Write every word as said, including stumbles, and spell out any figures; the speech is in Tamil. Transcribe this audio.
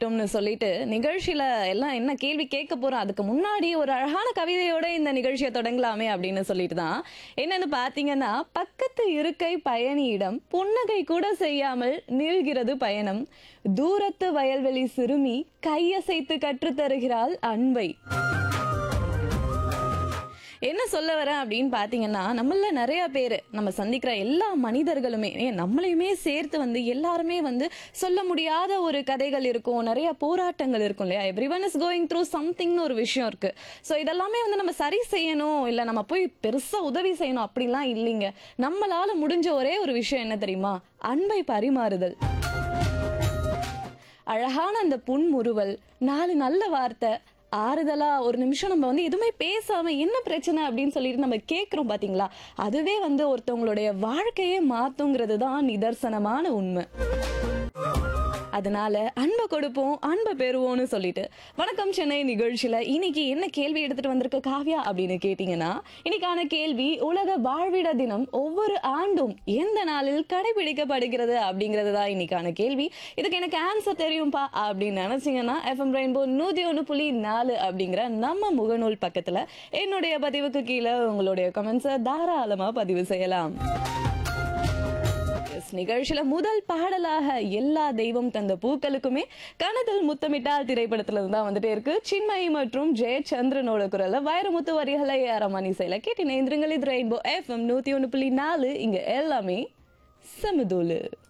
கேட்கட்டும்னு சொல்லிட்டு நிகழ்ச்சியில எல்லாம் என்ன கேள்வி கேட்க போறோம் அதுக்கு முன்னாடி ஒரு அழகான கவிதையோட இந்த நிகழ்ச்சியை தொடங்கலாமே அப்படின்னு சொல்லிட்டு தான் என்னன்னு பாத்தீங்கன்னா, பக்கத்து இருக்கை பயணியிடம் புன்னகை கூட செய்யாமல் நீள்கிறது பயணம், தூரத்து வயல்வெளி சிறுமி கையசைத்து கற்றுத்தருகிறாள் அன்பை. என்ன சொல்ல வரேன் அப்படின்னு பாத்தீங்கன்னா, நம்மள நிறைய பேர் நம்ம சந்திக்கிற எல்லா மனிதர்களுமே ஏன் நம்மளையுமே சேர்த்து வந்து எல்லாருமே வந்து சொல்ல முடியாத ஒரு கதைகள் இருக்கும், நிறைய போராட்டங்கள் இருக்கும் இல்லையா. Every one is going through சம்திங்னு ஒரு விஷயம் இருக்கு. ஸோ இதெல்லாமே வந்து நம்ம சரி செய்யணும், இல்லை நம்ம போய் பெருசா உதவி செய்யணும் அப்படிலாம் இல்லைங்க. நம்மளால முடிஞ்ச ஒரே ஒரு விஷயம் என்ன தெரியுமா? அன்பை பரிமாறுதல். அழகான அந்த புன்முறுவல், நாலு நல்ல வார்த்தை, ஆறுதலா ஒரு நிமிஷம் நம்ம வந்து எதுவுமே பேசாம என்ன பிரச்சனை அப்படின்னு சொல்லிட்டு நம்ம கேட்கிறோம் பாத்தீங்களா, அதுவே வந்து ஒருத்தவங்களுடைய வாழ்க்கையே மாத்துங்கிறது தான் நிதர்சனமான உண்மை. அதனால அன்பை கொடுப்போம், அன்பை பெறுவோம்னு சொல்லிட்டு வணக்கம் சென்னை நிகழ்ச்சியில இன்னைக்கு என்ன கேள்வி எடுத்துட்டு வந்திருக்க காவ்யா அப்படின்னு கேட்டீங்கன்னா, இன்னைக்கான கேள்வி உலக வாழ்விட தினம் ஒவ்வொரு ஆண்டும் எந்த நாளில் கடைபிடிக்கப்படுகிறது அப்படிங்கிறது தான் இன்னைக்கான கேள்வி. இதுக்கு எனக்கு ஆன்சர் தெரியும்பா அப்படின்னு நினைச்சீங்கன்னா எஃப்எம் ரெயின்போ நூத்தி ஒண்ணு புள்ளி நாலு அப்படிங்கிற நம்ம முகநூல் பக்கத்துல என்னுடைய பதிவுக்கு கீழே உங்களுடைய கமெண்ட்ஸை தாராளமா பதிவு செய்யலாம். நிகழ்ச்சியில முதல் பாடலாக எல்லா தெய்வம் தந்த பூக்களுக்குமே கனத்தில் முத்தமிட்டால் திரைப்படத்துல தான் வந்துட்டே இருக்கு. சின்மயி மற்றும் ஜெயச்சந்திரனோட குரல்ல வைரமுத்து வரிகளை அரமணி செயல கேட்டு நேந்திரங்கள். இது ரெயின்போ எஃப்எம் நூத்தி ஒண்ணு புள்ளி நாலு, இங்க எல்லாமே சமதூளு.